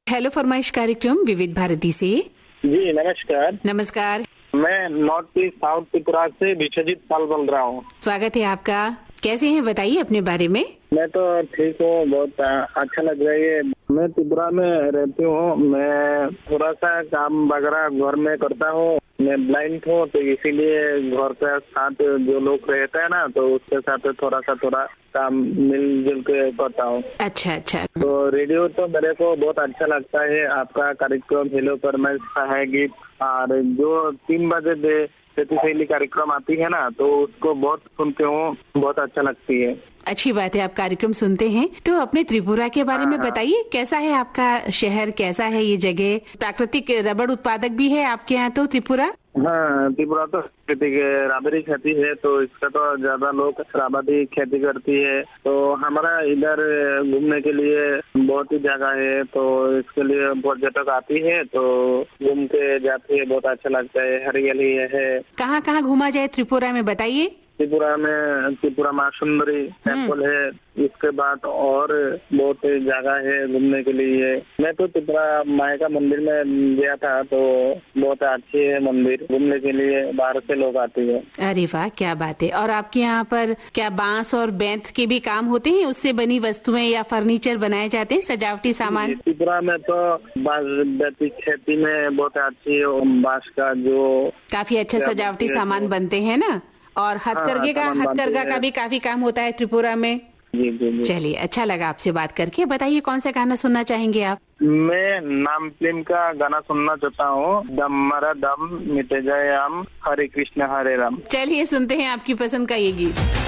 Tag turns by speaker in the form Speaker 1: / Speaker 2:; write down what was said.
Speaker 1: Hello फरमाइश कार्यक्रम विविध भारती से।
Speaker 2: जी नमस्कार।
Speaker 1: नमस्कार।
Speaker 2: मैं नॉर्थ ईस्ट साउथ त्रिपुरा से विश्वजीत पाल बोल रहा हूँ।
Speaker 1: स्वागत है आपका। कैसे हैं बताइए अपने बारे में।
Speaker 2: मैं तो ठीक हूँ, बहुत अच्छा लग रहा है। मैं त्रिपुरा में रहती हूँ। मैं थोड़ा सा काम वगैरह घर में करता हूँ। मैं ब्लाइंड हूँ तो इसीलिए घर के साथ जो लोग रहते हैं ना तो उसके साथ थोड़ा काम मिलजुल के करता हूँ।
Speaker 1: अच्छा।
Speaker 2: तो रेडियो तो मेरे को बहुत अच्छा लगता है। आपका कार्यक्रम हेलो फरमाइश सहाय गीत और जो 3 बजे शैली कार्यक्रम आती है ना तो उसको बहुत सुनते हूँ, बहुत अच्छा लगती है।
Speaker 1: अच्छी बात है आप कार्यक्रम सुनते हैं। तो अपने त्रिपुरा के बारे में बताइए, कैसा है आपका शहर, कैसा है ये जगह? प्राकृतिक रबड़ उत्पादक भी है आपके यहाँ तो त्रिपुरा?
Speaker 2: हाँ, त्रिपुरा तो रबड़ी खेती है तो इसका तो ज्यादा लोग रबड़ी खेती करती है। तो हमारा इधर घूमने के लिए बहुत ही जगह है तो इसके लिए पर्यटक आती है तो घूम के जाती है, बहुत अच्छा लगता है। हरियाली है।
Speaker 1: कहाँ घूमा जाए त्रिपुरा में बताइए।
Speaker 2: त्रिपुरा में त्रिपुरा माँ सुंदरी टेम्पल है। इसके बाद और बहुत जगह है घूमने के लिए। मैं तो त्रिपुरा माँ का मंदिर में गया था तो बहुत अच्छी है मंदिर, घूमने के लिए बाहर से लोग आते हैं।
Speaker 1: अरे वाह, क्या बात है। और आपके यहाँ पर क्या बांस और बेंत के भी काम होते हैं? उससे बनी वस्तुएं या फर्नीचर बनाए जाते हैं, सजावटी सामान?
Speaker 2: त्रिपुरा में तो बांस खेती में बहुत अच्छी बांस का जो
Speaker 1: काफी अच्छा सजावटी सामान बनते हैं ना। और हथकरघा का भी काफी काम होता है त्रिपुरा में।
Speaker 2: जी।
Speaker 1: चलिए, अच्छा लगा आपसे बात करके। बताइए कौन सा गाना सुनना चाहेंगे आप?
Speaker 2: मैं नाम फिल्म का गाना सुनना चाहता हूँ। दम मरा दम मिटे जाए हम, हरे कृष्ण हरे राम।
Speaker 1: चलिए सुनते हैं आपकी पसंद का ये गीत।